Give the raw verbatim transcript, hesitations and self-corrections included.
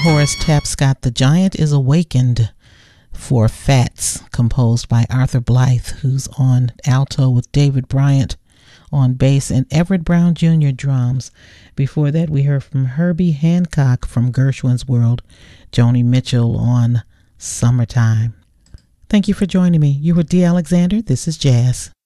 Horace Tapscott, The Giant is Awakened, for Fats, composed by Arthur Blythe, who's on alto with David Bryant on bass and Everett Brown Junior drums. Before that, we heard from Herbie Hancock from Gershwin's World, Joni Mitchell on Summertime. Thank you for joining me. You were Dee Alexander. This is Jazz.